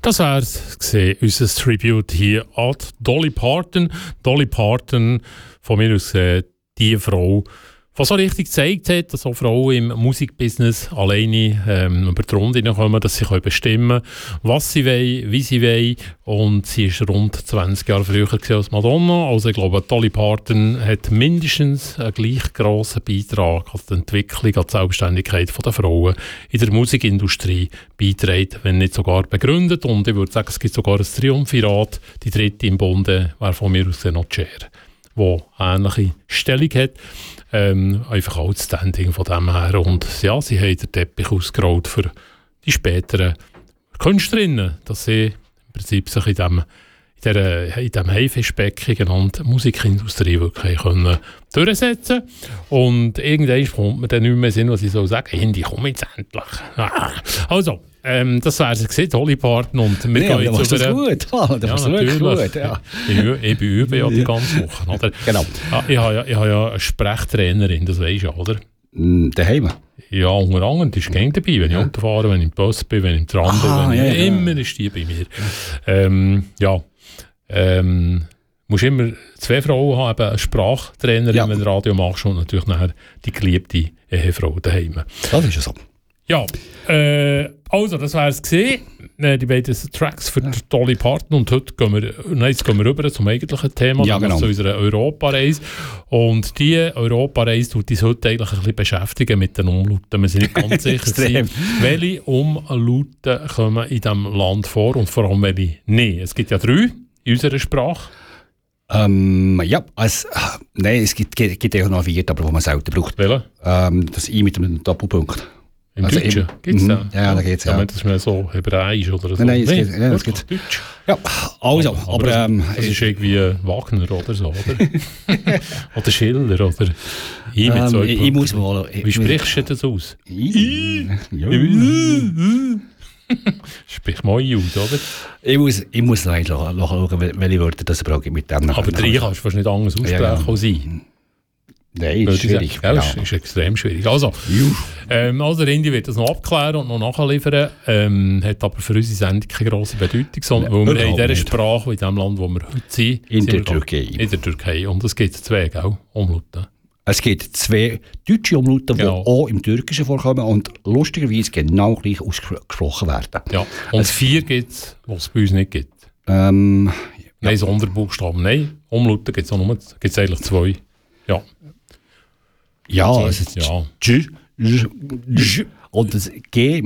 Das wär's gesehen, unser Tribute hier an Dolly Parton. Dolly Parton, von mir aus die Frau, die so richtig gezeigt hat, dass auch Frauen im Musikbusiness alleine über die Runde hineinkommen, dass sie bestimmen können, was sie wollen, wie sie wollen. Und sie ist rund 20 Jahre früher als Madonna. Also ich glaube, Dolly Parton hat mindestens einen gleich grossen Beitrag an die Entwicklung, an die Selbstständigkeit der Frauen in der Musikindustrie beitragen, wenn nicht sogar begründet. Und ich würde sagen, es gibt sogar ein Triumvirat. Die dritte im Bunde wäre von mir aus noch Cher, die eine ähnliche Stellung hat. Einfach Outstanding von dem her. Und ja, sie haben den Teppich ausgerollt für die späteren Künstlerinnen, dass sie im Prinzip sich in diesem Haifischbecken genannten Musikindustrie wirklich können durchsetzen können. Und irgendwann kommt mir dann nicht mehr Sinn, was ich so sage. Hindi, komm jetzt endlich. Also, das wäre es gesehen, Dolly Parton. Und wir gehen jetzt über... Gut, das ist wirklich gut. Ja. Ich übe ja die ganze Woche. Oder? Genau. Ich habe ja eine Sprechtrainerin, das weisst du, oder? Daheim? Ja, unter anderem, die ist gerne dabei, wenn ich Auto fahre, wenn ich im Bus bin, wenn ich im Tram bin, immer ist die bei mir. Musst immer 2 Frauen haben, eine Sprachtrainerin, wenn du Radio machst, und natürlich nachher die geliebte Ehefrau daheim. Das ist ja so. Ja, also das wäre es gesehen. Die beiden Tracks für Dolly Parton. Und heute gehen wir rüber zum eigentlichen Thema, zu unserer Europareise. Und diese Europareise tut uns heute eigentlich ein bisschen beschäftigen mit den Umlauten. Wir sind nicht ganz sicher, welche Umlauten kommen in diesem Land vor und vor allem welche nicht. Es gibt ja 3 in unserer Sprache. Nein, es gibt ja noch 4, aber die man selten braucht. Welche? Das I mit dem Doppelpunkt. Im also Deutschen? Gibt es da? Ja, da geht es, ja. Das ist mehr so hebräisch oder so. Nein, es geht Deutsch. Ja, also, aber das ist irgendwie Wagner oder so, oder? Oder Schiller, oder? I mit so ich muss mal... Wie sprichst du das aus? Sprich mal I aus, oder? Ich muss noch schauen, welche Wörter das brauche ich mit dem. Aber 3 kannst du fast nicht anders aussprechen als I. Nein, ist schwierig. Ja, ist extrem schwierig. Also Indi wird das noch abklären und noch nachliefern. Hat aber für unsere Sendung keine grosse Bedeutung, sondern weil wir in dieser Sprache, in dem Land, wo wir heute sind, in der Türkei. In der Türkei. Und es gibt 2, gell? Umlauten. Es gibt 2 deutsche Umlauten, die auch im Türkischen vorkommen und lustigerweise genau gleich ausgesprochen werden. Ja. Und 4 gibt es, die es bei uns nicht gibt. Nein, Sonderbuchstaben. Nein, Umlauten gibt es eigentlich 2. Ja. Ja, also und das G